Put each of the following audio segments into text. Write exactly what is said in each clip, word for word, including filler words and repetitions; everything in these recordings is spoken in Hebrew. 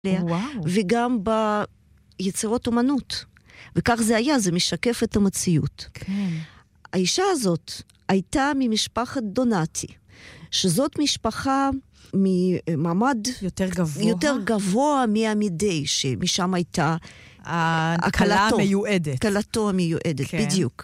וואו. וגם ביצירות אומנות. וכך זה היה, זה משקף את המציאות. כן. האישה הזאת הייתה ממשפחת דונטי, שזאת משפחה ממעמד יותר גבוה, יותר גבוה מעמידי, שמשם הייתה הקלה המיועדת. קלתו המיועדת, כן. בדיוק.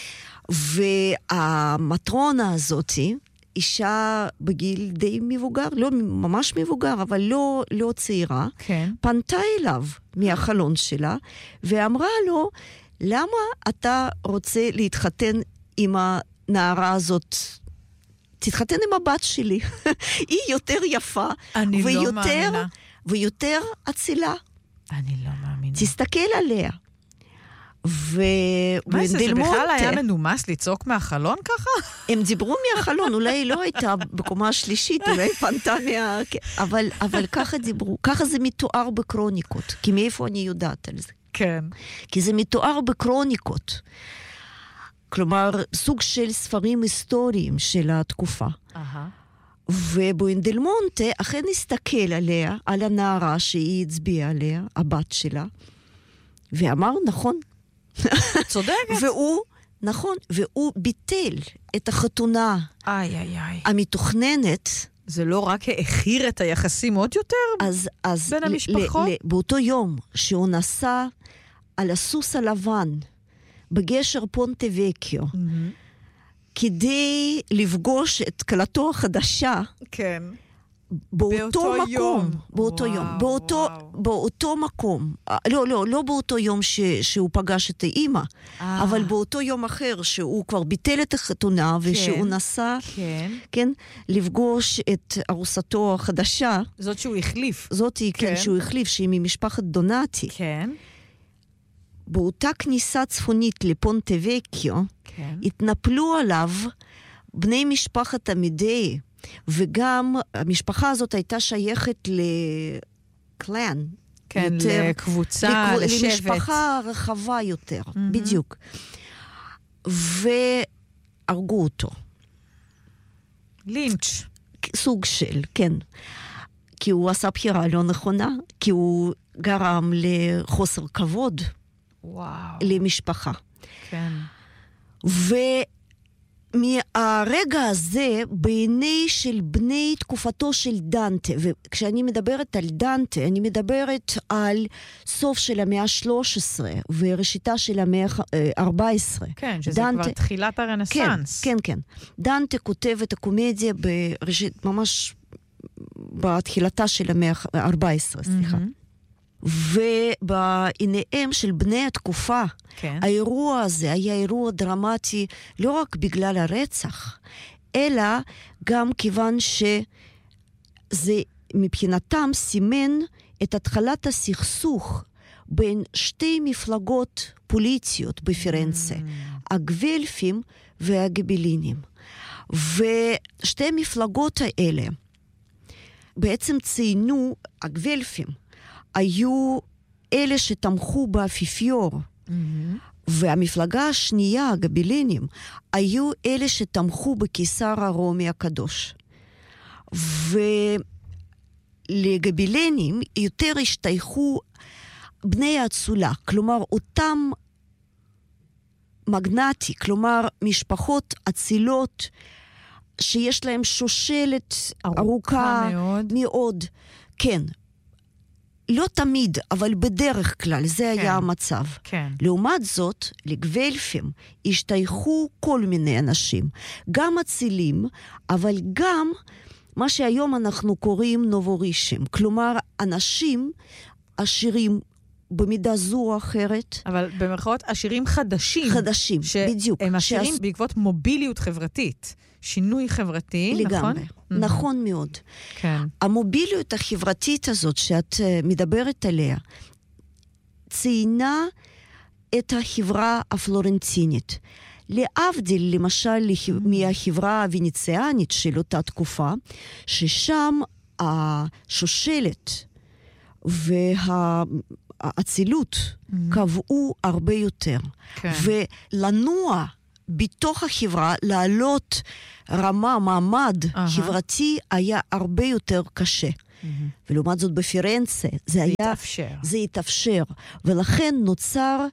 והמטרונה הזאת, אישה בגיל די מבוגר, לא ממש מבוגר, אבל לא, לא צעירה, כן. פנתה אליו מהחלון שלה, ואמרה לו, למה אתה רוצה להתחתן עם הנערה הזאת? תתחתן עם הבת שלי. היא יותר יפה, אני ויותר, לא מאמינה. ויותר אצילה. אני לא מאמינה. תסתכל עליה. ו... מה זה, זה בכלל היה מנומס לצעוק מהחלון ככה? הם דיברו מהחלון, אולי לא הייתה בקומה השלישית, אולי פנתה מה... אבל, אבל ככה דיברו, ככה זה מתואר בקרוניקות, כי מאיפה אני יודעת על זה? כן. כי זה מתואר בקרוניקות. כלומר, סוג של ספרים היסטוריים של התקופה. אהה. ובוינדלמונטה אכן הסתכל עליה, על הנערה שהיא הצביעה עליה, הבת שלה, ואמר, נכון. צודקת. והוא, נכון, והוא ביטל את החתונה איי, איי, איי. המתוכננת. זה לא רק האחיר את היחסים עוד יותר אז, אז בין המשפחות? ל, ל, באותו יום שהוא נסע על הסוס הלבן, בגשר פונטה וקיו, Mm-hmm. כדי לפגוש את קלתו החדשה, כן. באותו באותו מקום, יום. באותו וואו, יום, באותו, וואו. באותו מקום, לא, לא, לא באותו יום ש, שהוא פגש את האמא, אה. אבל באותו יום אחר שהוא כבר ביטל את החתונה, כן. ושהוא נסע, כן. כן, לפגוש את ארוסתו החדשה, זאת שהוא החליף. זאת היא, כן, כן. שהוא החליף, שהיא ממשפחת דונטי. כן. באותה כניסה צפונית לפונטה וקיו, כן. התנפלו עליו בני משפחת עמידי, וגם המשפחה הזאת הייתה שייכת לקלן. כן, יותר, לקבוצה, לקב... לשבט. למשפחה רחבה יותר, Mm-hmm. בדיוק. והרגו אותו. לינץ'. סוג של, כן. כי הוא עשה בחירה לא נכונה, כי הוא גרם לחוסר כבוד. וואו. למשפחה. כן. ומהרגע הזה, בעיני של בני תקופתו של דנטה, וכשאני מדברת על דנטה, אני מדברת על סוף של המאה ה-שלוש עשרה, וראשיתה של המאה ה-ארבע עשרה. כן, שזה דנטה... כבר תחילת הרנסנס. כן, כן, כן. דנטה כותב את הקומדיה בראשית, ממש בתחילתה של המאה ה-ארבע עשרה, סליחה. Mm-hmm. ובעיניהם של בני התקופה, כן. האירוע הזה היה אירוע דרמטי לא רק בגלל הרצח, אלא גם כיוון שזה מבחינתם סימן את התחלת הסכסוך בין שתי מפלגות פוליטיות בפירנצה, mm. הגוולפים והגבילינים. ושתי המפלגות האלה בעצם ציינו, הגוולפים, היו אלה שתמכו באפיפיור, mm-hmm. והמפלגה השנייה, הגבילינים, היו אלה שתמכו בקיסר הרומי הקדוש. ולגבילינים יותר השתייכו בני האצולה, כלומר אותם מגנטי, כלומר משפחות אצילות שיש להם שושלת ארוכה, ארוכה מאוד. מאוד. כן. לא תמיד, אבל בדרך כלל, זה כן. היה המצב. כן. לעומת זאת, לגוולפים השתייכו כל מיני אנשים, גם אצילים, אבל גם מה שהיום אנחנו קוראים נובורישים, כלומר, אנשים עשירים במידה זו או אחרת. אבל במרכאות עשירים חדשים. חדשים, בדיוק. שהם עשירים שעש... בעקבות מוביליות חברתית. שינוי חברתי, לגמרי. נכון? נכון מאוד. כן. המוביליות החברתית הזאת שאת מדברת עליה, ציינה את החברה הפלורנטינית. להבדיל, למשל, מהחברה הוונציאנית של אותה תקופה, ששם השושלת והאצילות קבעו הרבה יותר. כן. ולנוע בתוך החברה, לעלות רמה, מעמד uh-huh. חברתי, היה הרבה יותר קשה. ולעומת זאת בפירנצה, זה, זה היה... התאפשר. זה התאפשר. ולכן נוצר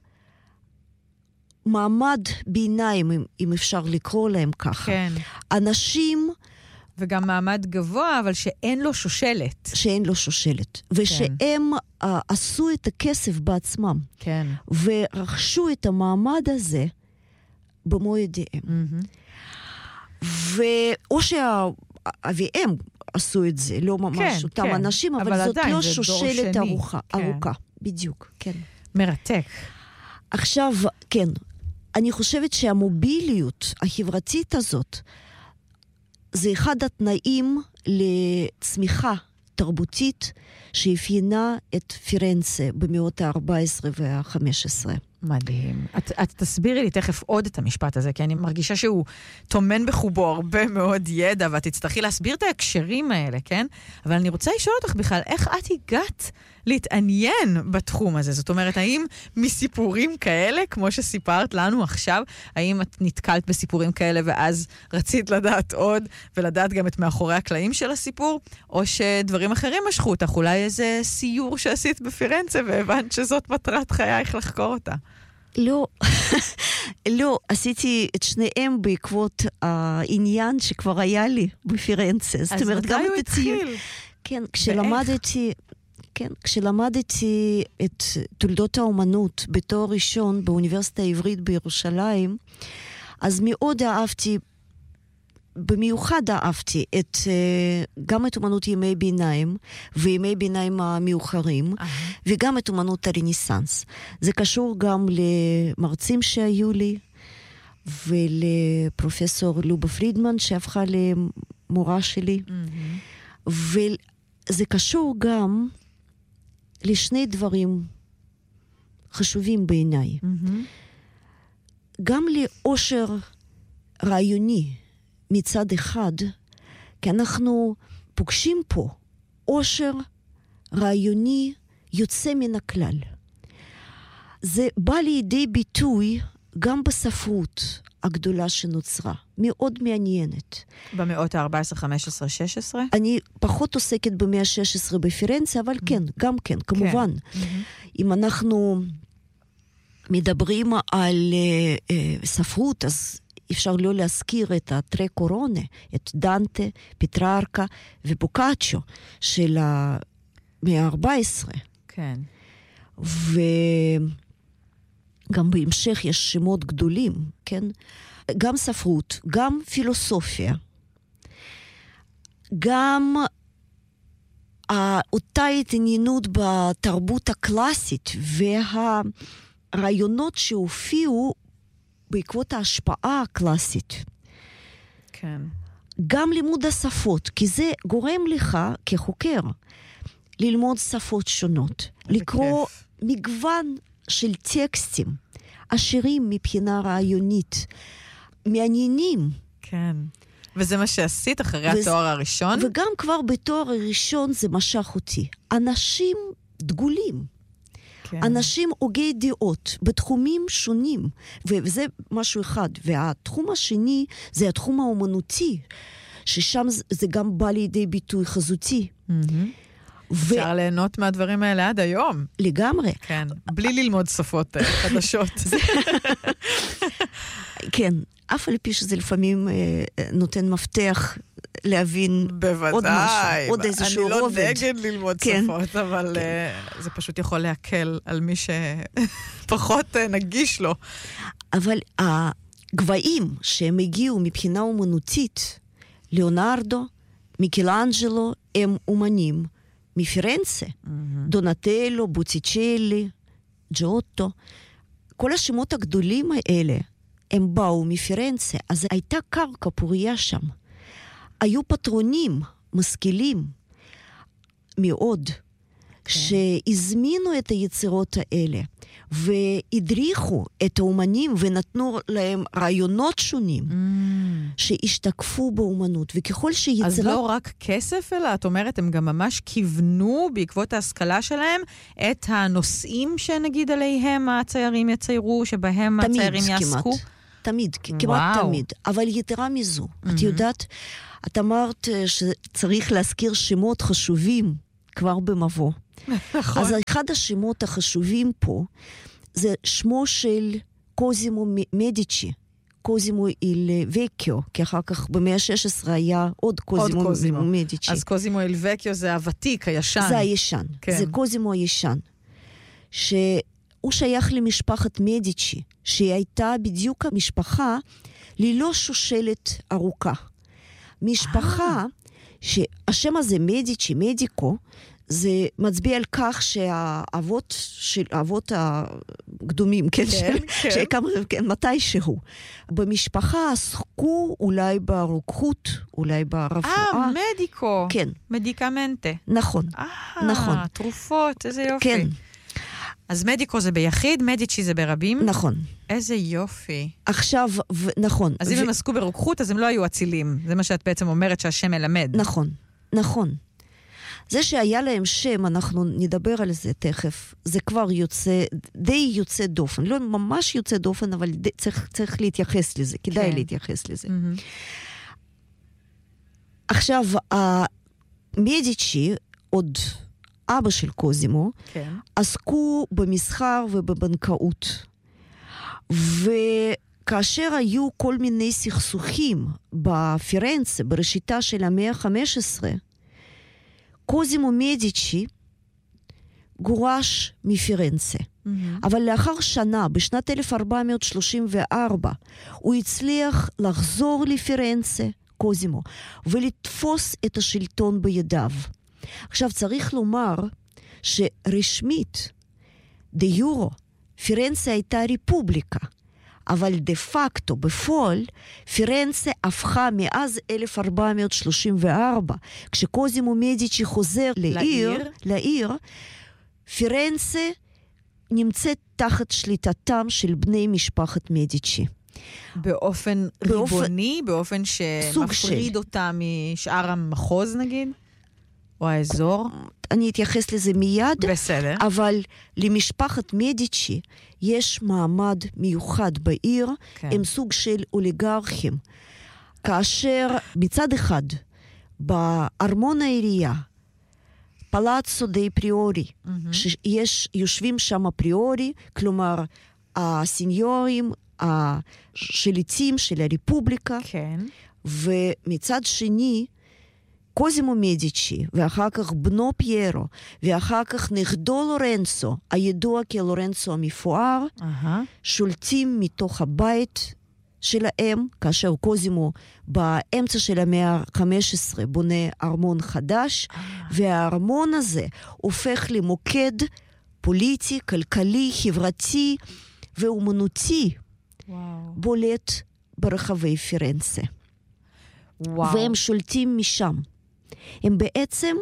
מעמד ביניים, אם, אם אפשר לקרוא להם ככה. כן. אנשים... וגם מעמד גבוה, אבל שאין לו שושלת. שאין לו שושלת. ושהם כן. uh, עשו את הכסף בעצמם. כן. ורכשו את המעמד הזה במו ידיהם. Mm-hmm. ואו שאביהם עשו את זה, לא ממש כן, אותם כן. אנשים, אבל, אבל זאת לא שושלת ארוכה. כן. ארוכה, בדיוק, כן. מרתק. עכשיו, כן, אני חושבת שהמוביליות החברתית הזאת, זה אחד התנאים לצמיחה תרבותית שאפיינה את פירנצה במאות ה-ארבע עשרה וה-חמש עשרה. מדהים. את, את תסבירי לי תכף עוד את המשפט הזה, כי אני מרגישה שהוא תומן בחובו הרבה מאוד ידע, ואת תצטרכי להסביר את ההקשרים האלה, כן? אבל אני רוצה לשאול אותך בכלל, איך את הגעת להתעניין בתחום הזה? זאת אומרת, האם מסיפורים כאלה, כמו שסיפרת לנו עכשיו, האם את נתקלת בסיפורים כאלה ואז רצית לדעת עוד, ולדעת גם את מאחורי הקלעים של הסיפור, או שדברים אחרים משכו אותך, אולי איזה סיור שעשית בפירנצה, והבנת שזאת מטרת חייך לחקור אותה? לא, לא, עשיתי את שניהם בעקבות העניין שכבר היה לי בפירנצה. אז מתי הוא התחיל? כן, כשלמדתי, כן, כשלמדתי את תולדות האומנות בתואר ראשון באוניברסיטה העברית בירושלים, אז מאוד אהבתי, במיוחד אהבתי את, גם את אומנות ימי ביניים, וימי ביניים המאוחרים, וגם את אומנות הרניסנס. זה קשור גם למרצים שהיו לי, ולפרופסור לובה פרידמן, שהפכה למורה שלי. וזה קשור גם לשני דברים חשובים בעיניי. גם לאושר רעיוני, מצד אחד, כי אנחנו פוגשים פה אושר רעיוני יוצא מן הכלל. זה בא לידי ביטוי גם בספרות הגדולה שנוצרה, מאוד מעניינת. במאות ה-ארבע עשרה, חמש עשרה, שש עשרה? אני פחות עוסקת במאה ה-שש עשרה בפירנצה, אבל כן, גם כן, כמובן. אם אנחנו מדברים על ספרות, אז אפשר לא להזכיר את הטרי קורונה, את דנטה, פטרארקה ובוקאצ'ו של המאה ה-ארבע עשרה. כן. וגם בהמשך יש שמות גדולים, כן? גם ספרות, גם פילוסופיה, גם אותה התעניינות בתרבות הקלאסית והרעיונות שהופיעו בעקבות ההשפעה הקלאסית. כן. גם לימוד השפות, כי זה גורם לך כחוקר ללמוד שפות שונות, לקרוא כיף. מגוון של טקסטים, עשירים מבחינה רעיונית, מעניינים. כן. וזה מה שעשית אחרי וזה, התואר הראשון? וגם כבר בתואר הראשון זה משך אותי. אנשים דגולים. כן. אנשים הוגי דעות בתחומים שונים, וזה משהו אחד. והתחום השני זה התחום האומנותי, ששם זה גם בא לידי ביטוי חזותי. Mm-hmm. ו... אפשר ליהנות מהדברים האלה עד היום. לגמרי. כן, בלי ללמוד שפות חדשות. כן, אף על פי שזה לפעמים אה, נותן מפתח להבין בוודאי, עוד משהו, עוד איזשהו רובד. אני לא נגד ללמוד כן, שפות, אבל כן. uh, זה פשוט יכול להקל על מי שפחות uh, נגיש לו. אבל הגבהים שהם הגיעו מבחינה אומנותית, ליאונרדו, מיקלאנג'לו, הם אומנים מפירנצה. Mm-hmm. דונטלו, בוטיצ'לי, ג'וטו. כל השמות הגדולים האלה, הם באו מפירנצה, אז הייתה קרקע פוריה שם. היו פטרונים משכילים מאוד, כן. שהזמינו את היצירות האלה, והדריכו את האומנים ונתנו להם רעיונות שונים, mm. שהשתקפו באומנות, וככל שיצירה... אז לא רק כסף, אלא את אומרת, הם גם ממש כיוונו בעקבות ההשכלה שלהם, את הנושאים שנגיד עליהם הציירים יציירו, שבהם הציירים יעסקו? תמיד, כמעט תמיד. אבל יתרה מזו, את יודעת, את אמרת שצריך להזכיר שמות חשובים כבר במבוא. נכון. אז אחד השמות החשובים פה, זה שמו של קוזימו מדיצ'י, קוזימו איל וקיו, כי אחר כך במאה ה-שש עשרה היה עוד קוזימו, עוד קוזימו. מדיצ'י. אז קוזימו איל וקיו זה הוותיק, הישן. זה הישן, כן. זה קוזימו הישן, שהוא שייך למשפחת מדיצ'י, שהיא הייתה בדיוק המשפחה ללא שושלת ארוכה. משפחה, שהשם הזה מדיצ'י, מדיקו, זה מצביע על כך שהאבות של האבות הקדומים, כן, כן, כן. שקם, כן, מתישהו. במשפחה עסקו אולי ברוקחות, אולי ברפואה. אה, מדיקו. כן. מדיקמנטה. נכון, אה, נכון. תרופות, איזה יופי. כן. אז מדיקו זה ביחיד, מדיצ'י זה ברבים. נכון. איזה יופי. עכשיו, ו- נכון. אז אם ו- הם עסקו ברוקחות, אז הם לא היו אצילים. זה מה שאת בעצם אומרת שהשם מלמד. נכון, נכון. זה שהיה להם שם, אנחנו נדבר על זה תכף, זה כבר יוצא, די יוצא דופן. לא ממש יוצא דופן, אבל די, צריך, צריך להתייחס לזה, כדאי כן. להתייחס לזה. Mm-hmm. עכשיו, המדיצ'י, עוד אבא של קוזימו, כן. עסקו במסחר ובבנקאות. וכאשר היו כל מיני סכסוכים בפירנצה, בראשיתה של המאה ה-חמש עשרה, קוזימו מדיצ'י גורש מפירנצה. Mm-hmm. אבל לאחר שנה, בשנת אלף ארבע מאות שלושים וארבע, הוא הצליח לחזור לפירנצה, קוזימו, ולתפוס את השלטון בידיו. עכשיו צריך לומר שרשמית, דה יורו, פירנצה הייתה ריפובליקה, אבל דה פקטו, בפועל, פירנצה הפכה מאז אלף ארבע מאות שלושים וארבע, כשקוזימו מדיצ'י חוזר לעיר, לעיר, לעיר פירנצה נמצאת תחת שליטתם של בני משפחת מדיצ'י. באופן, באופן ריבוני? באופן שמפריד של... אותה משאר המחוז נגיד? או האזור? אני אתייחס לזה מיד. בסדר. אבל למשפחת מדיצ'י יש מעמד מיוחד בעיר, כן. הם סוג של אוליגרכים. כאשר מצד אחד, בארמון העירייה, פלאצו די פריורי, mm-hmm. שיש, יושבים שם פריורי, כלומר, הסניורים, השליטים של הרפובליקה, כן. ומצד שני, קוזימו מדיצ'י, ואחר כך בנו פיירו, ואחר כך נכדו לורנצו, הידוע כלורנצו המפואר, uh-huh. שולטים מתוך הבית שלהם, כאשר קוזימו באמצע של המאה ה-חמש עשרה בונה ארמון חדש, uh-huh. והארמון הזה הופך למוקד פוליטי, כלכלי, חברתי ואומנותי, wow. בולט ברחבי פירנצה. Wow. והם שולטים משם. הם בעצם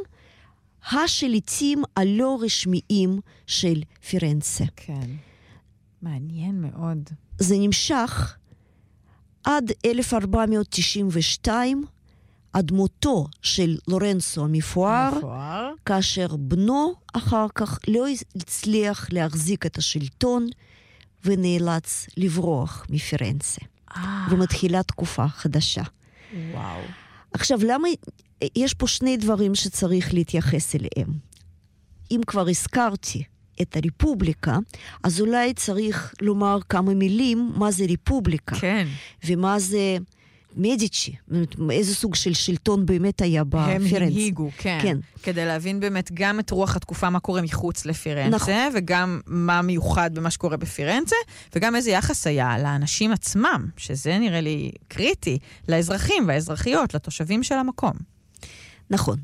השליטים הלא רשמיים של פירנצה. כן. מעניין מאוד. זה נמשך עד אלף ארבע מאות תשעים ושתיים, עד מותו של לורנצו המפואר, המפואר, כאשר בנו אחר כך לא הצליח להחזיק את השלטון, ונאלץ לברוח מפירנצה. אה. ומתחילה תקופה חדשה. וואו. עכשיו, למה... יש פה שני דברים שצריך להתייחס אליהם. אם כבר הזכרתי את הרפובליקה, אז אולי צריך לומר כמה מילים מה זה רפובליקה. כן. ומה זה מדיצ'י. איזה סוג של שלטון באמת היה בפירנצה. הם הנהיגו, כן. כן. כדי להבין באמת גם את רוח התקופה, מה קורה מחוץ לפירנצה, נכון. וגם מה מיוחד במה שקורה בפירנצה, וגם איזה יחס היה לאנשים עצמם, שזה נראה לי קריטי, לאזרחים והאזרחיות, לתושבים של המקום. נכון.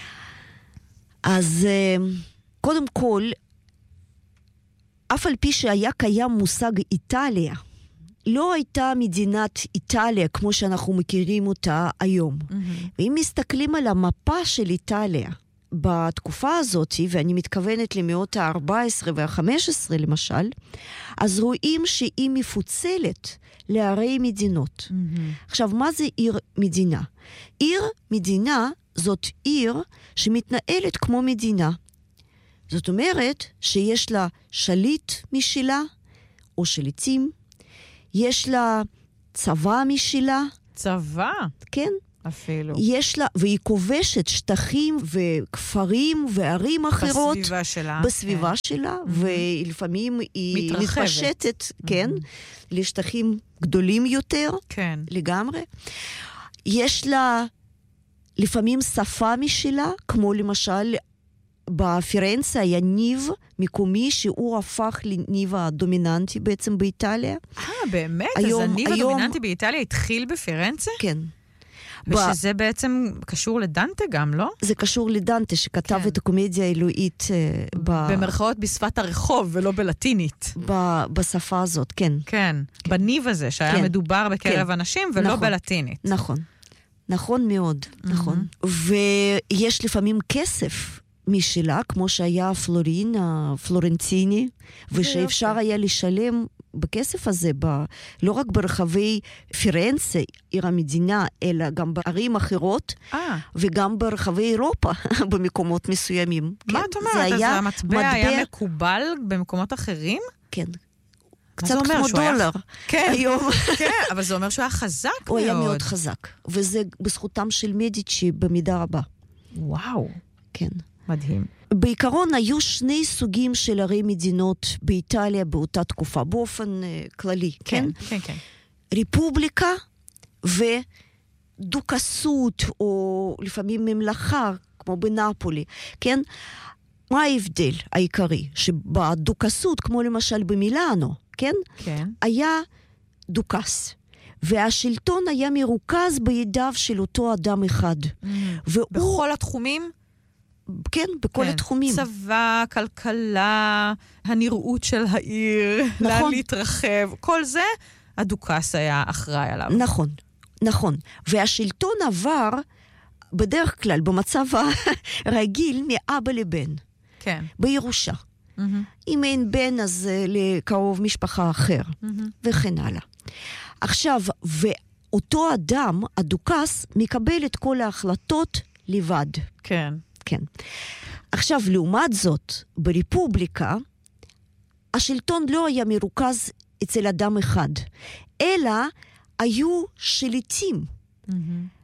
אז קודם כל, אף על פי שהיה קיים מושג איטליה, לא הייתה מדינת איטליה כמו שאנחנו מכירים אותה היום. Mm-hmm. ואם מסתכלים על המפה של איטליה בתקופה הזאת, ואני מתכוונת למאות ה-ארבע עשרה וה-חמש עשרה למשל, אז רואים שהיא מפוצלת לערי מדינות. Mm-hmm. עכשיו, מה זה עיר מדינה? עיר מדינה זאת עיר שמתנהלת כמו מדינה. זאת אומרת שיש לה שליט משלה, או שליטים, יש לה צבא משלה. צבא? כן. אפילו. יש לה, והיא כובשת שטחים וכפרים וערים אחרות. בסביבה שלה. בסביבה כן. שלה, mm-hmm. ולפעמים היא מתרחבת. מתפשטת, mm-hmm. כן, לשטחים גדולים יותר. כן. לגמרי. יש לה לפעמים שפה משלה, כמו למשל בפירנצה היה ניב מקומי שהוא הפך לניב הדומיננטי בעצם באיטליה. אה, באמת? היום, אז הניב היום... הדומיננטי באיטליה התחיל בפירנצה? כן. ושזה ב... בעצם קשור לדנטה גם, לא? זה קשור לדנטה, שכתב כן. את הקומדיה האלוהית ב... במרכאות בשפת הרחוב ולא בלטינית. ב... בשפה הזאת, כן. כן, כן. בניב הזה שהיה כן. מדובר בקרב כן. אנשים ולא נכון. בלטינית. נכון, נכון מאוד, mm-hmm. נכון. ויש לפעמים כסף משלה, כמו שהיה פלורין, הפלורנטיני, ושאפשר היה לשלם בכסף הזה, ב, לא רק ברחבי פירנצה, עיר המדינה, אלא גם בערים אחרות, 아. וגם ברחבי אירופה, במקומות מסוימים. מה כן? את אומרת? אז המטבע מטבע... היה מקובל במקומות אחרים? כן. קצת כמו דולר. היה... כן, היום. כן, אבל זה אומר שהוא היה חזק הוא מאוד. הוא היה מאוד חזק, וזה בזכותם של מדיצ'י במידה רבה. וואו. כן. מדהים. בעיקרון היו שני סוגים של ערי מדינות באיטליה באותה תקופה, באופן uh, כללי, כן? כן, כן, כן. ריפובליקה ודוכסות, או לפעמים ממלכה, כמו בנפולי, כן? מה ההבדל העיקרי? שבדוכסות, כמו למשל במילאנו, כן? כן. היה דוכס. והשלטון היה מרוכז בידיו של אותו אדם אחד. Mm. והוא... בכל התחומים? כן, בכל כן. התחומים. צבא, כלכלה, הנראות של העיר, נכון. לאן להתרחב, כל זה, הדוכס היה אחראי עליו. נכון, נכון. והשלטון עבר, בדרך כלל, במצב הרגיל, מאבא לבן. כן. בירושה. Mm-hmm. אם אין בן, אז uh, לקרוב משפחה אחר, mm-hmm. וכן הלאה. עכשיו, ואותו אדם, הדוכס, מקבל את כל ההחלטות לבד. כן. כן. עכשיו, לעומת זאת, בריפובליקה, השלטון לא היה מרוכז אצל אדם אחד, אלא היו שליטים, mm-hmm.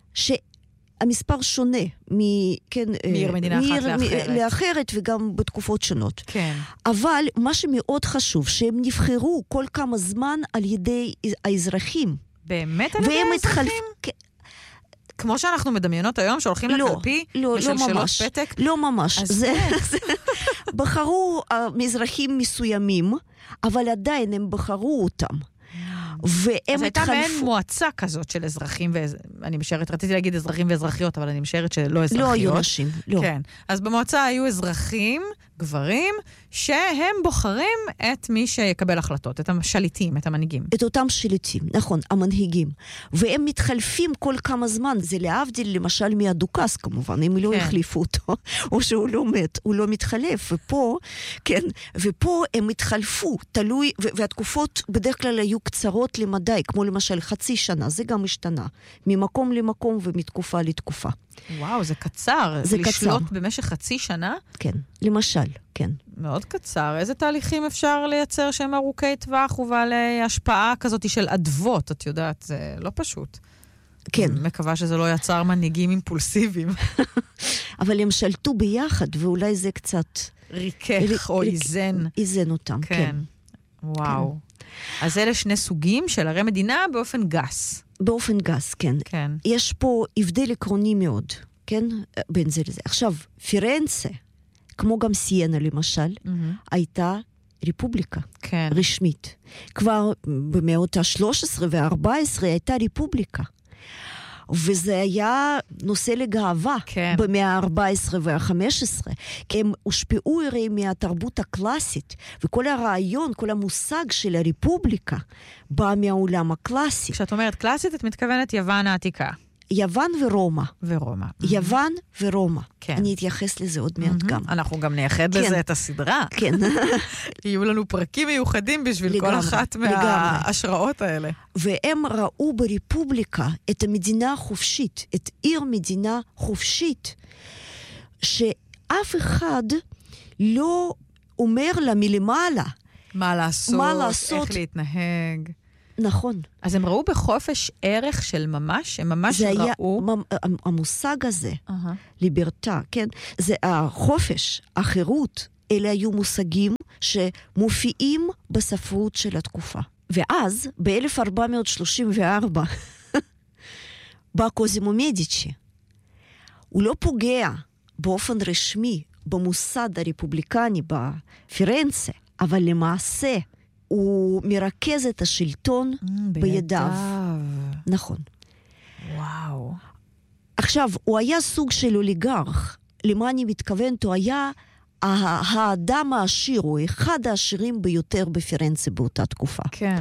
שהמספר שונה מ... כן, מעיר מדינה אחת לאחרת. לאחרת, וגם בתקופות שונות. כן. אבל מה שמאוד חשוב, שהם נבחרו כל כמה זמן על ידי האזרחים. באמת על ידי האזרחים? כן. כמו שאנחנו מדמיינות היום, שהולכים לא, לקלפי, לא, משלשלות לא ממש, פתק. לא ממש. זה, זה, בחרו uh, מזרחים מסוימים, אבל עדיין הם בחרו אותם. והם אז הייתה מעין מועצה כזאת של אזרחים, ואני משערת, רציתי להגיד אזרחים ואזרחיות, אבל אני משערת שלא אזרחיות. לא היו נשים, לא. כן. אז במועצה היו אזרחים, גברים, שהם בוחרים את מי שיקבל החלטות, את השליטים, את המנהיגים. את אותם שליטים, נכון, המנהיגים. והם מתחלפים כל כמה זמן, זה להבדיל למשל מהדוכס כמובן, הם לא יחליפו אותו, או שהוא לא מת, הוא לא מתחלף, ופה, כן, ופה הם מתחלפו, תלוי, והתקופות בדרך כלל היו קצרות למדי, כמו למשל חצי שנה, זה גם השתנה, ממקום למקום ומתקופה לתקופה. וואו, זה קצר. זה לשלוט קצר. במשך חצי שנה? כן, למשל, כן. מאוד קצר. איזה תהליכים אפשר לייצר שהם ארוכי טווח ובעלי השפעה כזאת של אדוות, את יודעת, זה לא פשוט. כן. מקווה שזה לא יצר מנהיגים אימפולסיביים. אבל הם שלטו ביחד, ואולי זה קצת... ריקח או איזן. איזן אותם, כן. כן. וואו. כן. אז אלה שני סוגים של ערי מדינה באופן גס. באופן גס, כן. כן. יש פה הבדל עקרוני מאוד, כן? בין זה לזה. עכשיו, פירנצה, כמו גם סיינה למשל, mm-hmm. הייתה ריפובליקה. כן. רשמית. כבר במאות ה-שלוש עשרה וה-ארבע עשרה הייתה ריפובליקה. וזה היה נושא לגאווה כן. במאה ה-ארבע עשרה וה-חמש עשרה, כי הם הושפעו הרי מהתרבות הקלאסית, וכל הרעיון, כל המושג של הריפובליקה, בא מהעולם הקלאסי. כשאת אומרת קלאסית, את מתכוונת יוון העתיקה. יוון ורומא. ורומא. יוון ורומא. כן. אני אתייחס לזה עוד מעט גם. אנחנו גם נייחד כן. לזה את הסדרה. כן. יהיו לנו פרקים מיוחדים בשביל לגמרי, כל אחת מההשראות האלה. והם ראו בריפובליקה את המדינה החופשית, את עיר מדינה חופשית, שאף אחד לא אומר לה מלמעלה. מה לעשות, מה לעשות, איך להתנהג. נכון. אז הם ראו בחופש ערך של ממש? הם ממש זה ראו? היה, המושג הזה, uh-huh. ליברטה, כן? זה החופש, החירות, אלה היו מושגים שמופיעים בספרות של התקופה. ואז, ב-אלף ארבע מאות שלושים וארבע, בא קוזימו מדיצ'י. הוא לא פוגע באופן רשמי במוסד הרפובליקני בפירנצה, אבל למעשה הוא מרכז את השלטון mm, בידיו. נכון. וואו. עכשיו, הוא היה סוג של אוליגרך. למה אני מתכוונת? הוא היה האדם העשיר, הוא אחד העשירים ביותר בפירנצה באותה תקופה. כן.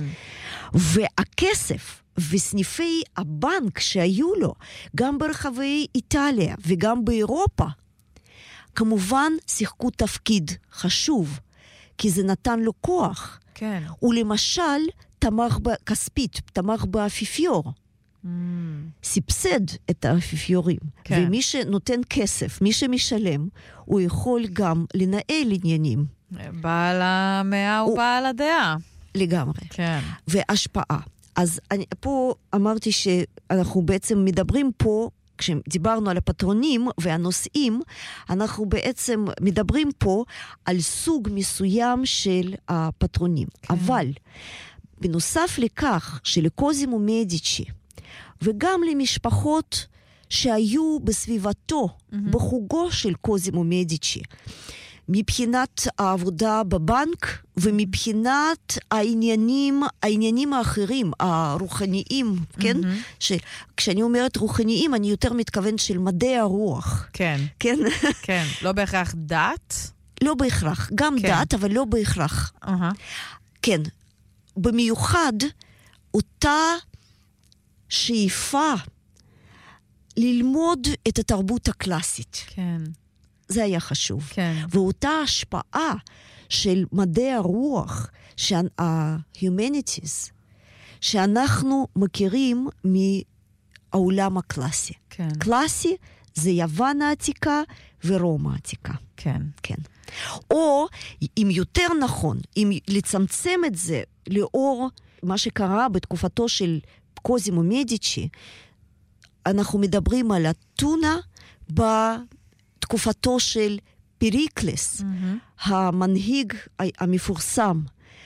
והכסף וסניפי הבנק שהיו לו, גם ברחבי איטליה וגם באירופה, כמובן שיחקו תפקיד חשוב, כי זה נתן לו כוח. כן. הוא למשל תמך בכספית, תמך באפיפיור. Mm. סיבסד את האפיפיורים. כן. ומי שנותן כסף, מי שמשלם, הוא יכול גם לנהל עניינים. בעל המאה הוא בעל הדעה. לגמרי. כן. והשפעה. אז אני, פה אמרתי שאנחנו בעצם מדברים פה, כשדיברנו על הפטרונים והנושאים, אנחנו בעצם מדברים פה על סוג מסוים של הפטרונים. כן. אבל בנוסף לכך שלקוזימו מדיצ'י, וגם למשפחות שהיו בסביבתו, mm-hmm. בחוגו של קוזימו מדיצ'י, מבחינת העבודה בבנק ומבחינת העניינים, העניינים האחרים, הרוחניים, כן? Mm-hmm. כשאני אומרת רוחניים, אני יותר מתכוון של מדעי הרוח. כן. כן? כן. לא בהכרח דת? לא בהכרח. גם כן. דת, אבל לא בהכרח. Uh-huh. כן. במיוחד, אותה שאיפה ללמוד את התרבות הקלאסית. כן. זה היה חשוב. כן. ואותה השפעה של מדעי הרוח, ה-humanities, שאנחנו מכירים מהעולם הקלאסי. כן. קלאסי זה יוון העתיקה ורומא העתיקה. כן. כן. או, אם יותר נכון, אם לצמצם את זה לאור מה שקרה בתקופתו של קוזימו מדיצ'י, אנחנו מדברים על אתונה בתקופתו של פריקלס, mm-hmm. המנהיג המפורסם,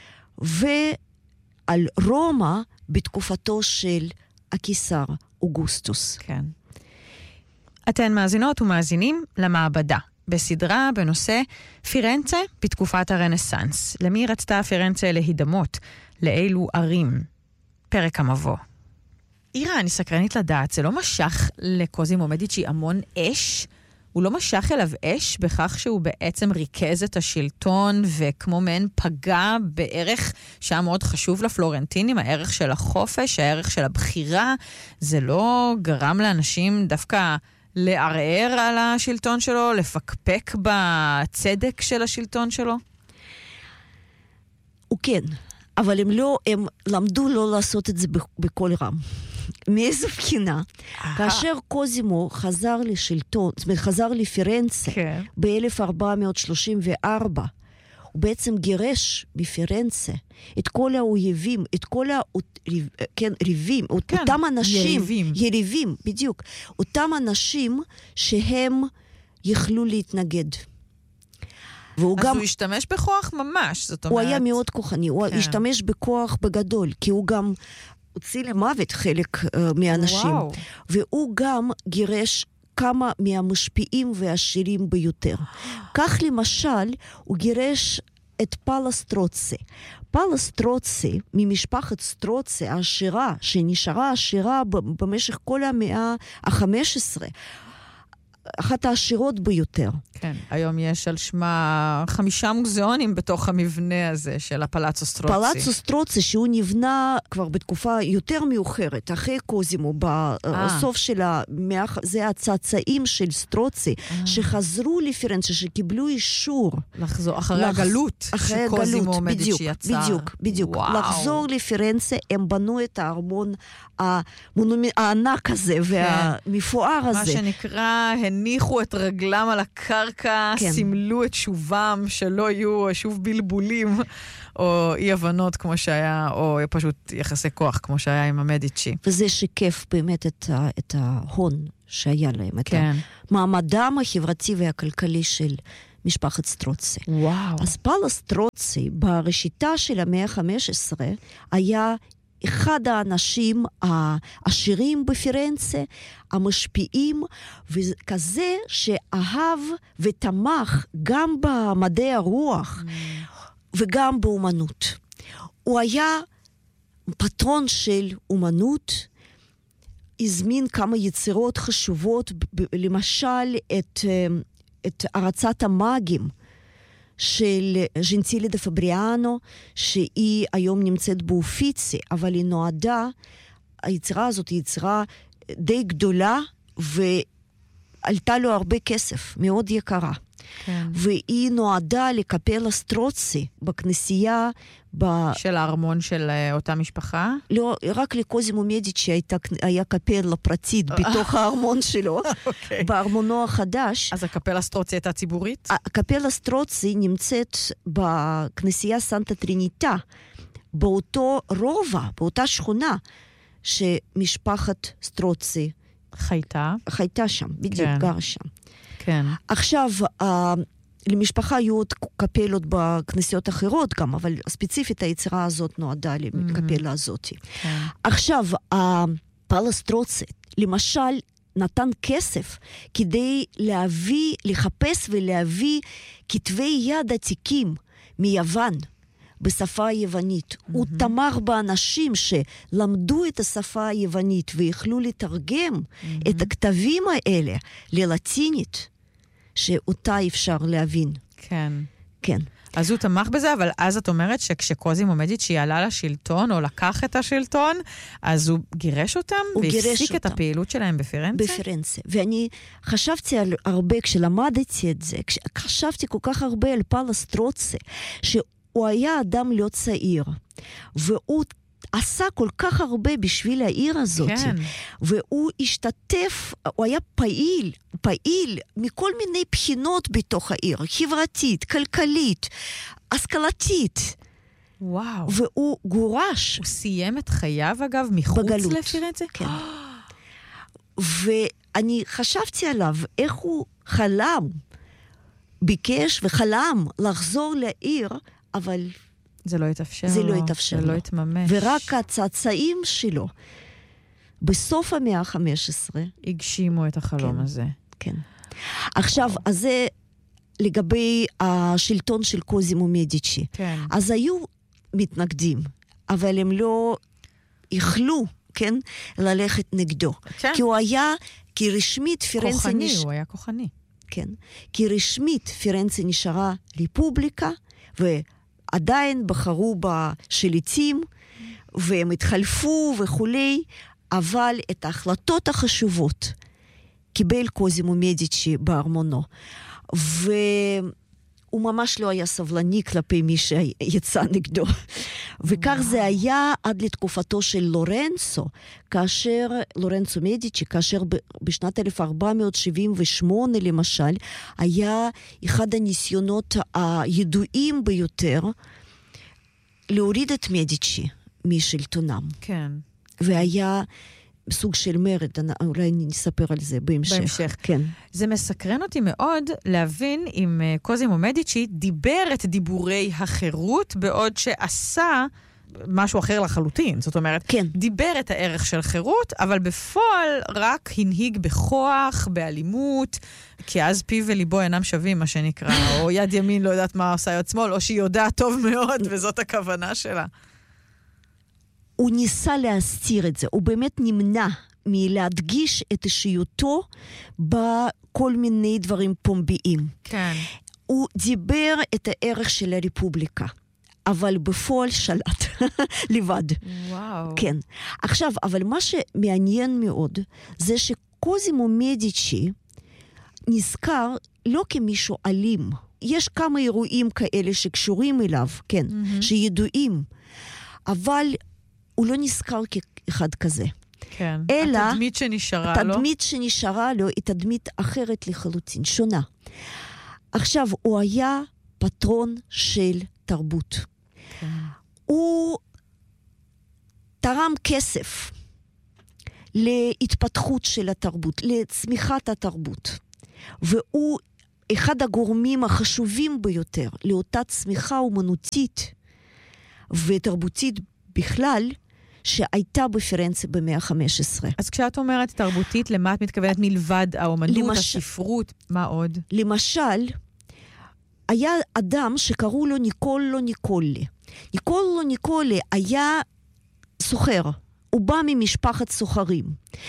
ועל רומא בתקופתו של הקיסר אוגוסטוס. כן. אתן מאזינות ומאזינים למעבדה, בסדרה בנושא פירנצה בתקופת הרנסנס. למי רצתה פירנצה להידמות? לאילו ערים? פרק המבוא. אירה, אני סקרנית לדעת, זה לא משך לקוזימו מדיצ'י המון אש? הוא לא משך אליו אש בכך שהוא בעצם ריכז את השלטון וכמו מעין פגע בערך שהיה מאוד חשוב לפלורנטינים, הערך של החופש, הערך של הבחירה. זה לא גרם לאנשים דווקא לערער על השלטון שלו, לפקפק בצדק של השלטון שלו? הוא כן, אבל הם לא, הם למדו לא לעשות את זה בכל רם. מאיזו בחינה? כאשר קוזימו חזר לשלטון, זאת אומרת, חזר לפירנצה ב-אלף ארבע מאות שלושים וארבע, הוא בעצם גירש בפירנצה את כל האויבים, את כל ה... כן, ריבים, אותם אנשים... יריבים. יריבים, בדיוק. אותם אנשים שהם יכלו להתנגד. אז גם, הוא השתמש בכוח ממש, זאת אומרת... הוא היה מאוד כוחני, הוא כן. השתמש בכוח בגדול, כי הוא גם... הוציא למוות חלק uh, מהאנשים. וואו. והוא גם גירש כמה מהמשפיעים והעשירים ביותר. כך למשל, הוא גירש את פאלה סטרוצי. פאלה סטרוצי, ממשפחת סטרוצי, העשירה, שנשארה עשירה במשך כל המאה ה-חמש עשרה. אחת העשירות ביותר. כן, היום יש על שמה חמישה מוזיאונים בתוך המבנה הזה של הפלאצו סטרוצי. פלאצו סטרוצי שהוא נבנה כבר בתקופה יותר מאוחרת, אחרי קוזימו, בסוף של המאה, זה הצאצאים של סטרוצי, שחזרו לפירנצה, שקיבלו אישור. לחזור, אחרי הגלות, שקוזימו מדיצ'י יצר. בדיוק, בדיוק. לחזור לפירנצה, הם בנו את הארמון הענק הזה, והמפואר הזה. מה שנקרא, הניחו את רגלם על הקרקע, כן. סימלו את שובם, שלא יהיו שוב בלבולים, או אי-הבנות כמו שהיה, או פשוט יחסי כוח כמו שהיה עם המדיצ'י. וזה שיקף באמת את, ה, את ההון שהיה להם, את כן. המעמדם החברתי והכלכלי של משפחת סטרוצי. וואו. אז פאולו סטרוצי, בראשיתה של המאה ה-חמש עשרה, היה אחד האנשים העשירים בפירנצה, המשפיעים, וכזה שאהב ותמך גם במדעי הרוח, mm. וגם באומנות. הוא היה פטרון של אומנות, הזמין כמה יצירות חשובות, למשל את, את ארצת המאגים של ג'נטילי דה פבריאנו, שהיא היום נמצאת באופיצי, אבל היא נועדה, היצירה הזאת היא יצירה די גדולה, ועלתה לו הרבה כסף, מאוד יקרה. כן. והיא נועדה לקפלה סטרוצי בכנסייה ב... של הארמון של אותה משפחה? לא, רק לקוזימו מדיצ'י הייתה, היה קפלה פרטית בתוך הארמון שלו, okay. בארמונו החדש. אז הקפלה סטרוצי הייתה ציבורית? הקפלה סטרוצי נמצאת בכנסייה סנטה טריניטה, באותו רובע, באותה שכונה, שמשפחת סטרוצי חייתה. חייתה שם, בדיוק, כן. גר שם. כן. עכשיו, uh, למשפחה היו עוד קפלות בכנסיות אחרות גם, אבל ספציפית היצירה הזאת נועדה לקפלה הזאת. כן. עכשיו, פאולו סטרוצי, למשל, נתן כסף כדי להביא, לחפש ולהביא כתבי יד עתיקים מיוון, בשפה היוונית. Mm-hmm. הוא תמך באנשים שלמדו את השפה היוונית ויכלו לתרגם mm-hmm. את הכתבים האלה ללטינית, שאותה אפשר להבין. כן. כן. אז הוא תמך בזה, אבל אז את אומרת שכשקוזימו מדיצ'י עלה לשלטון, או לקח את השלטון, אז הוא גירש אותם? הוא גירש אותם. את הפעילות שלהם בפירנצה? בפירנצה. ואני חשבתי על הרבה, כשלמדתי את זה, חשבתי כל כך הרבה על פאולו סטרוצי, שהוא הוא היה אדם לא צעיר, והוא עשה כל כך הרבה בשביל העיר הזאת, כן. והוא השתתף, הוא היה פעיל, פעיל מכל מיני בחינות בתוך העיר, חברתית, כלכלית, השכלתית. וואו. והוא גורש. הוא סיים את חייו, אגב, מחוץ בגלות. לפירנצה? כן. ואני חשבתי עליו, איך הוא חלם, ביקש וחלם לחזור לעיר, אבל זה לא יתאפשר זה לו, לא יתאפשר זה לו. לא יתממש. ורק הצאצאים שלו, בסוף המאה ה-חמש עשרה, הגשימו את החלום כן, הזה. כן. עכשיו, אז זה לגבי השלטון של קוזימו מדיצ'י. כן. אז היו מתנגדים, אבל הם לא יכלו, כן, ללכת נגדו. כן. כי הוא היה, כי רשמית פירנצה... כוחני, נש... הוא היה כוחני. כן. כי רשמית פירנצה נשארה רפובליקה, ועדיין בחרו בשליטים, והם התחלפו וכולי, אבל את ההחלטות החשובות קיבל קוזימו מדיצ'י בארמונו. והוא ממש לא היה סבלני כלפי מי שיצא נגדו. וכך זה היה עד לתקופתו של לורנצו, כאשר, לורנצו מדיצ'י, כאשר בשנת אלף ארבע מאות שבעים ושמונה למשל, היה אחד הניסיונות הידועים ביותר להוריד את מדיצ'י משלטונם. כן. והיה סוג של מרד, אולי נספר על זה בהמשך. בהמשך. כן. זה מסקרן אותי מאוד להבין אם קוזימו מדיצ'י דיבר את דיבורי החירות, בעוד שעשה משהו אחר לחלוטין. זאת אומרת, כן. דיבר את הערך של חירות, אבל בפועל רק הנהיג בכוח, באלימות, כי אז פיו וליבו אינם שווים, מה שנקרא, או יד ימין לא יודעת מה עושה יד שמאל, או שהיא יודעת טוב מאוד, וזאת הכוונה שלה. הוא ניסה להסתיר את זה, הוא באמת נמנע מלהדגיש את אישיותו בכל מיני דברים פומביים. כן. הוא דיבר את הערך של הרפובליקה, אבל בפועל שלט, לבד. וואו. כן. עכשיו, אבל מה שמעניין מאוד, זה שקוזימו מדיצ'י נזכר לא כמישהו אלים. יש כמה אירועים כאלה שקשורים אליו, כן, mm-hmm. שידועים, אבל הוא לא נזכר כאחד כזה. כן. אלא... התדמית שנשארה לו. התדמית שנשארה לו היא תדמית אחרת לחלוטין, שונה. עכשיו, הוא היה פטרון של תרבות. כן. הוא תרם כסף להתפתחות של התרבות, לצמיחת התרבות. והוא אחד הגורמים החשובים ביותר לאותה צמיחה אומנותית ותרבותית בכלל, שהייתה בפירנצה במאה ה-חמש עשרה. אז כשאת אומרת תרבותית, למה את מתכוונת מלבד האומנות, למש... הספרות, מה עוד? למשל, היה אדם שקראו לו ניקולו ניקולי. ניקולו ניקולי היה סוחר. הוא בא ממשפחת סוחרים.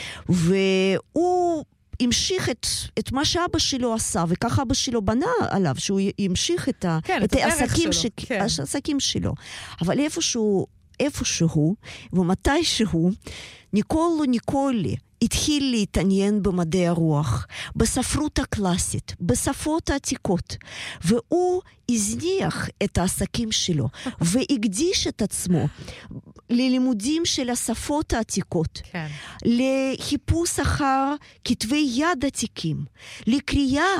והוא המשיך את, את מה שאבא שלו עשה, וככה אבא שלו בנה עליו, שהוא ימשיך את, ה, כן, את, את העסקים, שלו. ש... כן. העסקים שלו. אבל איפשהו, איפשהו, ומתישהו, ניקולו ניקולי התחיל להתעניין במדעי הרוח, בספרות הקלאסית, בשפות העתיקות, והוא הזניח את העסקים שלו, והקדיש את עצמו ללימודים של השפות העתיקות, כן. לחיפוש אחר כתבי יד עתיקים, לקריאה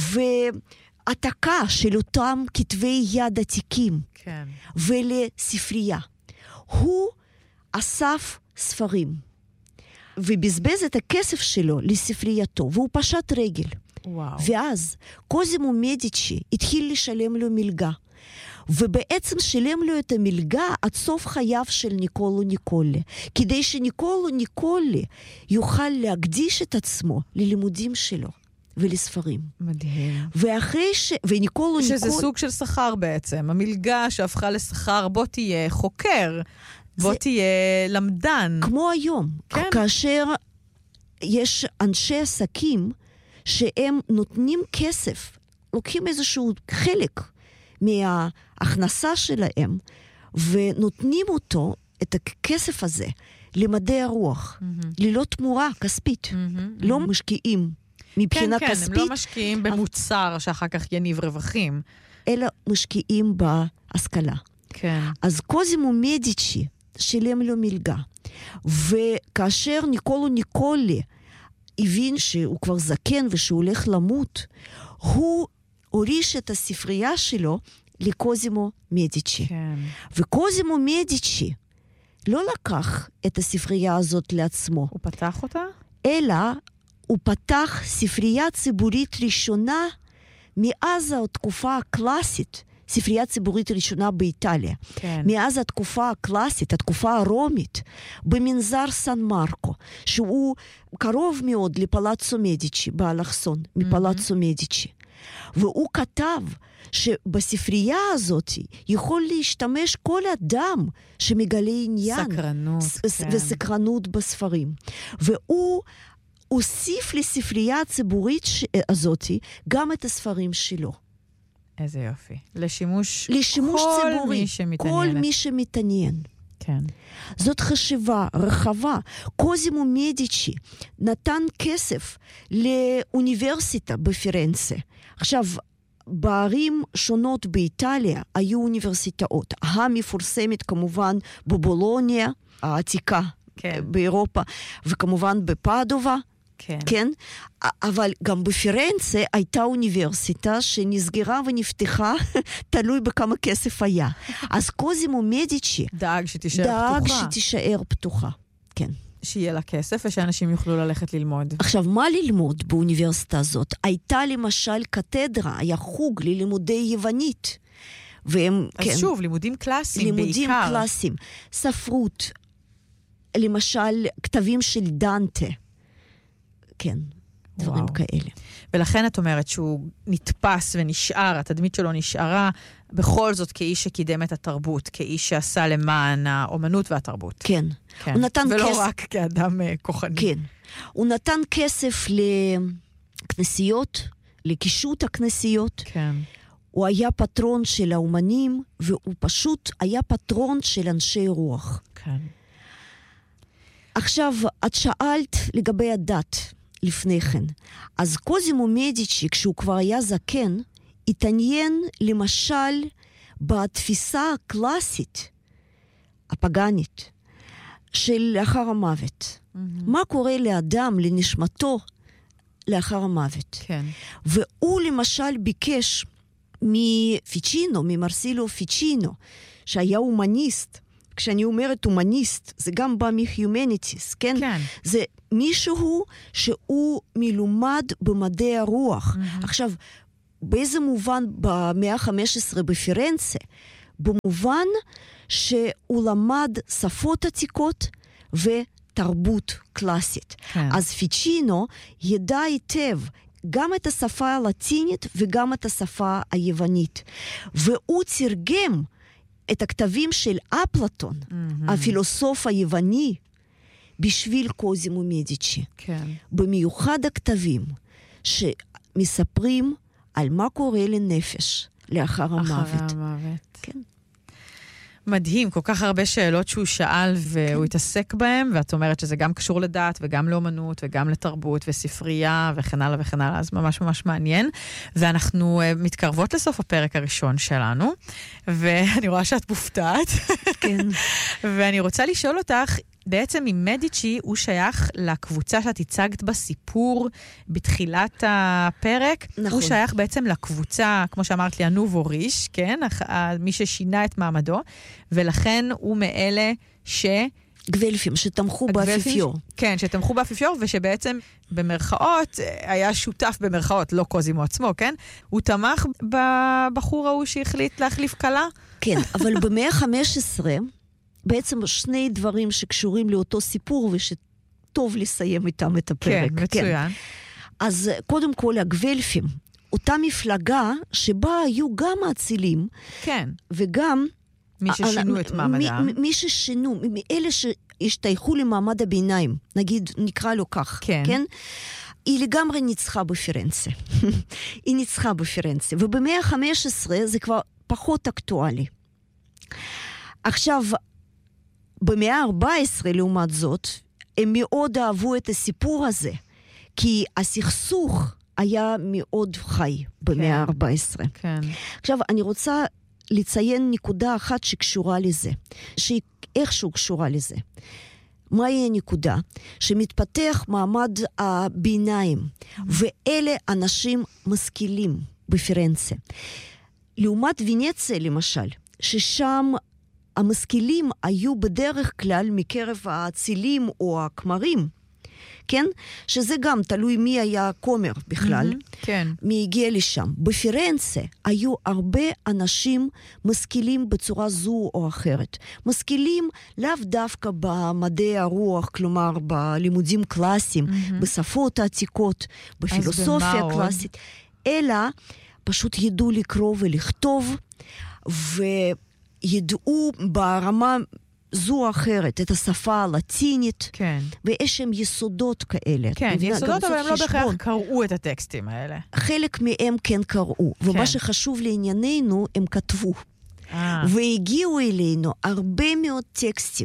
והעתקה של אותם כתבי יד עתיקים, כן. ולספרייה. הוא אסף ספרים. ובזבז את הכסף שלו לספרייתו, והוא פשט רגל. וואו. ואז קוזימו מדיצ'י התחיל לשלם לו מלגה, ובעצם שילם לו את המלגה עד סוף חייו של ניקולו ניקולי, כדי שניקולו ניקולי יוכל להקדיש את עצמו ללימודים שלו ולספרים. מדהים. ואחרי ש... וניקולו שזה ניקול... סוג של שכר בעצם. המלגה שהפכה לשכר, בוא תהיה חוקר. בוא תהיה למדן. כמו היום. כן. כאשר יש אנשי עסקים שהם נותנים כסף, לוקחים איזשהו חלק מההכנסה שלהם, ונותנים אותו, את הכסף הזה, למדעי הרוח, mm-hmm. ללא תמורה כספית. Mm-hmm, לא mm-hmm. משקיעים מבחינה כן, כן, כספית. הם לא משקיעים במוצר שאחר כך יניב רווחים. אלא משקיעים בהשכלה. כן. אז קוזימו מדיצ'י שילם לו מלגה. וכאשר ניקולו ניקולי הבין שהוא כבר זקן ושהוא הולך למות, הוא הוריש את הספרייה שלו לקוזימו מדיצ'י. כן. וקוזימו מדיצ'י לא לקח את הספרייה הזאת לעצמו. הוא פתח אותה? אלא הוא פתח ספרייה ציבורית ראשונה מאז התקופה הקלאסית, ספרייה ציבורית ראשונה באיטליה. כן. מאז התקופה הקלאסית, התקופה הרומית, במנזר סן מרקו, שהוא קרוב מאוד לפלאצו מדיצ'י, באלכסון, מפלאצו mm-hmm. מדיצ'י. והוא כתב שבספרייה הזאת יכול להשתמש כל אדם שמגלה עניין. סקרנות. ס- כן. וסקרנות בספרים. והוא הוסיף לספרייה הציבורית ש- הזאת גם את הספרים שלו. איזה יופי. לשימוש, לשימוש כל ציבורי. מי שמתעניין. כל מי שמתעניין. כן. זאת חשיבה רחבה. קוזימו מדיצ'י נתן כסף לאוניברסיטה בפירנצה. עכשיו, בערים שונות באיטליה היו אוניברסיטאות. המפורסמת כמובן בבולוניה, העתיקה כן. באירופה, וכמובן בפאדובה. כן. כן? אבל גם בפירנצה הייתה אוניברסיטה שנסגרה ונפתחה, תלוי בכמה כסף היה. אז קוזימו מדיצ'י דאג שתישאר דאג פתוחה. דאג שתישאר פתוחה, כן. שיהיה לה כסף ושאנשים יוכלו ללכת ללמוד. עכשיו, מה ללמוד באוניברסיטה הזאת? הייתה למשל קתדרה, היה חוג ללימודי יוונית. והם, אז כן, שוב, לימודים קלאסיים בעיקר. לימודים קלאסיים. ספרות, למשל, כתבים של דנטה. כן, דברים וואו. כאלה. ולכן את אומרת שהוא נתפס ונשאר, התדמית שלו נשארה בכל זאת כאיש שקידם את התרבות, כאיש שעשה למען האומנות והתרבות. כן. כן. הוא נתן ולא כסף... רק כאדם uh, כוחני. כן. הוא נתן כסף לכנסיות, לקישוט הכנסיות. כן. הוא היה פטרון של האומנים, והוא פשוט היה פטרון של אנשי רוח. כן. עכשיו, את שאלת לגבי הדת לפני כן. אז קוזימו מדיצ'י, כשהוא כבר היה זקן, התעניין למשל בתפיסה הקלאסית, הפגנית, של לאחר המוות. Mm-hmm. מה קורה לאדם, לנשמתו, לאחר המוות. כן. והוא למשל ביקש מפיצ'ינו, ממרסילו פיצ'ינו, שהיה הומניסט. כשאני אומרת הומניסט, זה גם בא מ-humanities, כן? כן. זה מישהו שהוא מלומד במדעי הרוח. Mm-hmm. עכשיו, באיזה מובן במאה ה-חמש עשרה בפירנצה? במובן שהוא למד שפות עתיקות ותרבות קלאסית. כן. אז פיצ'ינו ידע היטב גם את השפה הלטינית וגם את השפה היוונית. והוא תרגם את הכתבים של אפלטון, mm-hmm. הפילוסוף היווני, בשביל קוזימו מדיצ'י. כן. במיוחד הכתבים שמספרים על מה קורה לנפש לאחר המוות. אחר המוות. כן. מדהים, כל כך הרבה שאלות שהוא שאל והוא התעסק בהם, ואת אומרת שזה גם קשור לדת וגם לאומנות וגם לתרבות וספרייה וכן הלאה וכן הלאה, אז ממש ממש מעניין. ואנחנו מתקרבות לסוף הפרק הראשון שלנו, ואני רואה שאת מופתעת. כן. ואני רוצה לשאול אותך, בעצם עם מדיצ'י הוא שייך לקבוצה שאת הצגת בסיפור בתחילת הפרק. נכון. הוא שייך בעצם לקבוצה, כמו שאמרת לי, הנובו ריש, כן? מי ששינה את מעמדו, ולכן הוא מאלה ש... גוולפים, שתמכו באפיפיור. כן, שתמכו באפיפיור, ושבעצם במרכאות היה שותף במרכאות, לא קוזימו עצמו, כן? הוא תמך בבחור ההוא שהחליט להחליף קלה. כן, אבל במאה ה-חמש עשרה... בעצם שני דברים שקשורים לאותו סיפור, ושטוב לסיים איתם את הפרק. כן, מצוין. כן. אז קודם כל, הגוולפים, אותה מפלגה שבה היו גם האצילים, כן. וגם... מי ששינו את מעמדם. מי, מי ששינו, מאלה שהשתייכו למעמד הביניים, נגיד, נקרא לו כך, כן? כן? היא לגמרי ניצחה בפירנצה. היא ניצחה בפירנצה. ובמאה ה-חמש עשרה זה כבר פחות אקטואלי. עכשיו, במאה ה-ארבע עשרה, לעומת זאת, הם מאוד אהבו את הסיפור הזה, כי הסכסוך היה מאוד חי במאה ה-ארבע עשרה. כן. עכשיו, אני רוצה לציין נקודה אחת שקשורה לזה, שהיא איכשהו קשורה לזה. מהי הנקודה? שמתפתח מעמד הביניים, ואלה אנשים משכילים בפירנצה. לעומת ונציה, למשל, ששם המשכילים היו בדרך כלל מקרב האצילים או הכמרים, כן? שזה גם תלוי מי היה כומר בכלל, mm-hmm, כן. מי הגיע לשם. בפירנצה היו הרבה אנשים משכילים בצורה זו או אחרת. משכילים לאו דווקא במדעי הרוח, כלומר בלימודים קלאסיים, mm-hmm. בשפות העתיקות, בפילוסופיה הקלאסית, אלא פשוט ידעו לקרוא ולכתוב, ו... ידעו ברמה זו או אחרת את השפה הלטינית, כן. ויש שם יסודות כאלה. כן, יסודות, אבל הם לא בהכרח קראו את הטקסטים האלה. חלק מהם כן קראו, כן. ומה שחשוב לענייננו, הם כתבו. אה. והגיעו אלינו הרבה מאוד טקסטים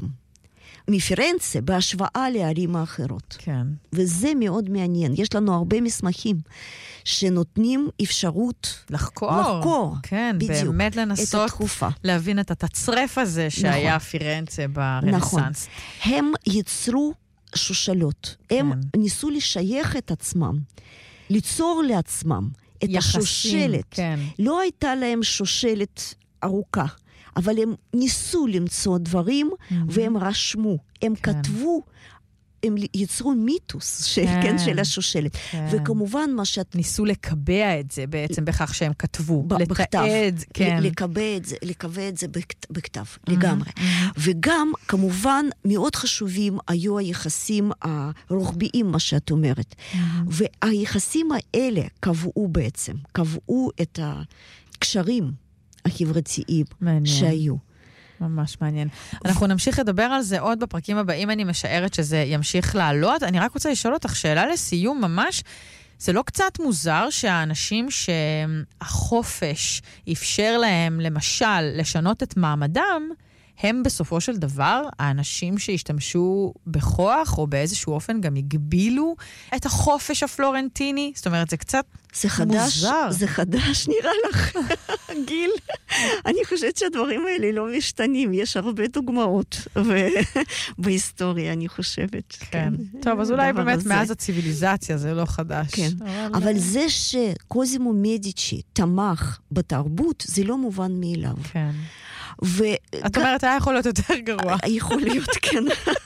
מפירנצה בהשוואה לערים האחרות. כן. וזה מאוד מעניין. יש לנו הרבה מסמכים שנותנים אפשרות לחקור. לחקור. כן, בדיוק, באמת לנסות להבין את התצרף הזה שהיה נכון. פירנצה ברנסנס. נכון. הם יצרו שושלות. כן. הם ניסו לשייך את עצמם, ליצור לעצמם את יחסים, השושלת. כן. לא הייתה להם שושלת ארוכה. אבל הם ניסו למצוא דברים, mm-hmm. והם רשמו, הם כן. כתבו, הם יצרו מיתוס של, כן. כן, של השושלת. כן. וכמובן מה שאת... ניסו לקבע את זה בעצם בכך שהם כתבו. ב- בכתב. לתעד, כן. לקבע את זה, לקבע את זה בכת, בכתב, mm-hmm. לגמרי. Mm-hmm. וגם, כמובן, מאוד חשובים היו היחסים הרוחביים, מה שאת אומרת. Mm-hmm. והיחסים האלה קבעו בעצם, קבעו את הקשרים, החברתיים שהיו. ממש מעניין. אנחנו נמשיך לדבר על זה עוד בפרקים הבאים, אני משערת שזה ימשיך לעלות. אני רק רוצה לשאול אותך שאלה לסיום ממש, זה לא קצת מוזר שהאנשים שהחופש אפשר להם, למשל, לשנות את מעמדם, הם בסופו של דבר, האנשים שהשתמשו בכוח, או באיזשהו אופן גם הגבילו את החופש הפלורנטיני? זאת אומרת, זה קצת זה חדש, מוזר. זה חדש, נראה לך, גיל. אני חושבת שהדברים האלה לא משתנים, יש הרבה דוגמאות בהיסטוריה, אני חושבת. כן. טוב, אז אולי באמת מאז הציביליזציה זה לא חדש. כן. אבל זה שקוזימו מדיצ'י תמך בתרבות, זה לא מובן מאליו. כן. את אומרת, היה יכול להיות יותר גרוע. יכול להיות, כן.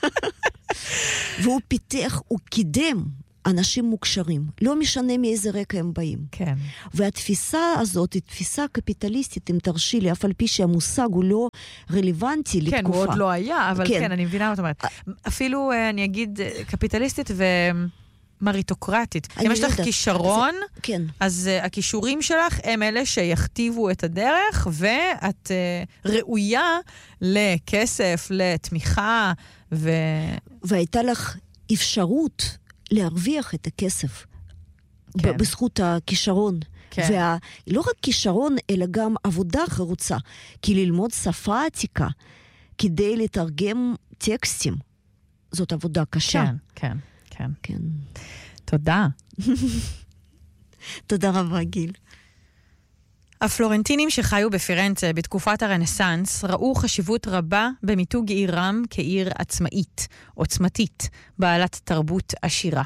והוא פיתח, הוא קידם אנשים מוכשרים, לא משנה מאיזה רקע הם באים. כן. והתפיסה הזאת היא תפיסה קפיטליסטית, אם תרשי לי, אף על פי שהמושג הוא לא רלוונטי לתקופה. כן, הוא עוד לא היה, אבל כן, כן אני מבינה מה את אומרת. אפילו, אני אגיד, קפיטליסטית ומריטוקרטית. אם יש לך כישרון, זה, כן. אז uh, הכישורים שלך הם אלה שיכתיבו את הדרך, ואת uh, ראויה לכסף, לתמיכה, ו... והייתה לך אפשרות להרוויח את הכסף כן. בזכות הכישרון. כן. ולא רק כישרון, אלא גם עבודה חרוצה. כי ללמוד שפה עתיקה, כדי לתרגם טקסטים, זאת עבודה קשה. כן, כן, כן. כן. תודה. תודה רבה, גיל. הפלורנטינים שחיו בפירנצה בתקופת הרנסנס ראו חשיבות רבה במיתוג עירם כעיר עצמאית, עוצמתית, בעלת תרבות עשירה.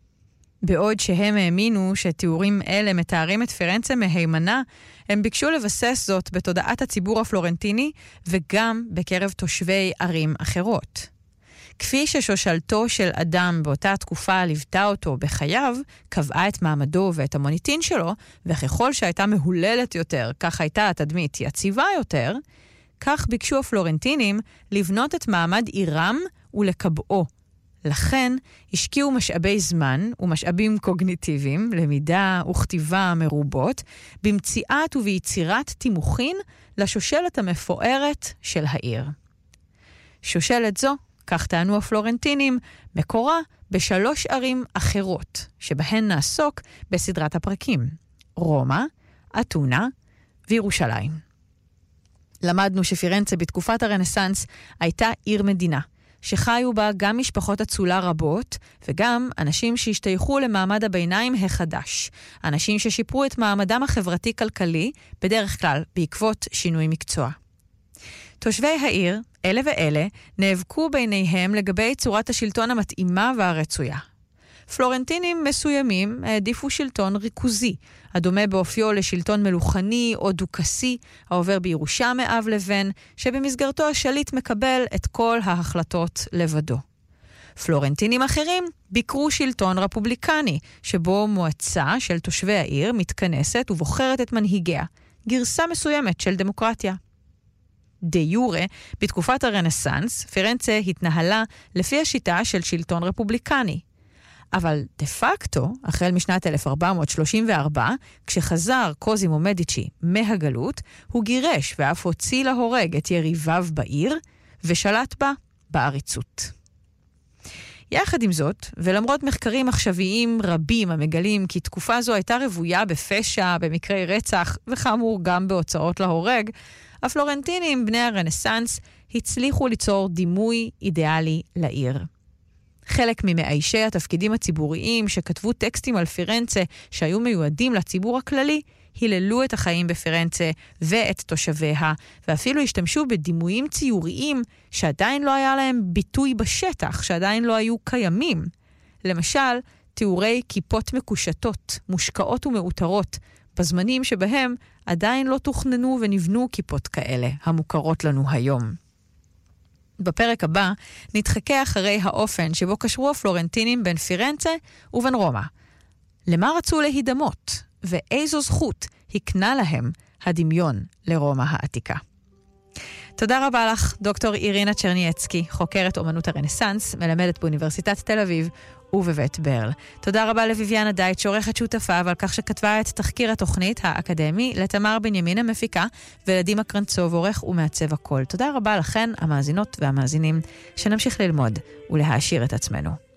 בעוד שהם האמינו שתיאורים אלה מתארים את פירנצה מהימנה, הם ביקשו לבסס זאת בתודעת הציבור הפלורנטיני וגם בקרב תושבי ערים אחרות. כפי ששושלתו של אדם באותה תקופה ליוותה אותו בחייו, קבעה את מעמדו ואת המוניטין שלו, וככל שהייתה מהוללת יותר, כך הייתה התדמית יציבה יותר, כך ביקשו הפלורנטינים לבנות את מעמד עירם ולקבעו. לכן השקיעו משאבי זמן ומשאבים קוגניטיביים, למידה וכתיבה מרובות, במציאת וביצירת תימוכין לשושלת המפוארת של העיר. שושלת זו, כך טענו הפלורנטינים, מקורה בשלוש ערים אחרות, שבהן נעסוק בסדרת הפרקים, רומא, אתונה וירושלים. למדנו שפירנצה בתקופת הרנסנס הייתה עיר מדינה, שחיו בה גם משפחות אצולה רבות, וגם אנשים שהשתייכו למעמד הביניים החדש, אנשים ששיפרו את מעמדם החברתי-כלכלי, בדרך כלל בעקבות שינוי מקצוע. תושבי העיר, אלה ואלה, נאבקו ביניהם לגבי צורת השלטון המתאימה והרצויה. פלורנטינים מסוימים העדיפו שלטון ריכוזי, הדומה באופיו לשלטון מלוכני או דוכסי, העובר בירושה מאב לבן, שבמסגרתו השליט מקבל את כל ההחלטות לבדו. פלורנטינים אחרים ביקרו שלטון רפובליקני, שבו מועצה של תושבי העיר מתכנסת ובוחרת את מנהיגיה, גרסה מסוימת של דמוקרטיה. דה יורה, בתקופת הרנסנס, פירנצה התנהלה לפי השיטה של שלטון רפובליקני. אבל דה פקטו, החל משנת אלף ארבע מאות שלושים וארבע, כשחזר קוזימו מדיצ'י מהגלות, הוא גירש ואף הוציא להורג את יריביו בעיר, ושלט בה בעריצות. יחד עם זאת, ולמרות מחקרים עכשוויים רבים המגלים כי תקופה זו הייתה רוויה בפשע, במקרי רצח, וכאמור גם בהוצאות להורג, הפלורנטינים, בני הרנסנס, הצליחו ליצור דימוי אידיאלי לעיר. חלק ממאיישי התפקידים הציבוריים שכתבו טקסטים על פירנצה שהיו מיועדים לציבור הכללי, היללו את החיים בפירנצה ואת תושביה, ואפילו השתמשו בדימויים ציוריים שעדיין לא היה להם ביטוי בשטח, שעדיין לא היו קיימים. למשל, תיאורי כיפות מקושטות, מושקעות ומאותרות, בזמנים שבהם עדיין לא תוכננו ונבנו כיפות כאלה, המוכרות לנו היום. בפרק הבא נתחכה אחרי האופן שבו קשרו הפלורנטינים בין פירנצה ובין רומא. למה רצו להידמות, ואיזו זכות הקנה להם הדמיון לרומא העתיקה. תודה רבה לך, דוקטור אירינה צ'רנייצקי, חוקרת אומנות הרנסנס, מלמדת באוניברסיטת תל אביב ובבית ברל. תודה רבה לויביאנה דייט, שעורכת שותפה, ועל כך שכתבה את תחקיר התוכנית האקדמי, לתמר בנימין המפיקה, ולדימה קרנצוב, עורך ומעצב הכל. תודה רבה לכן, המאזינות והמאזינים, שנמשיך ללמוד ולהעשיר את עצמנו.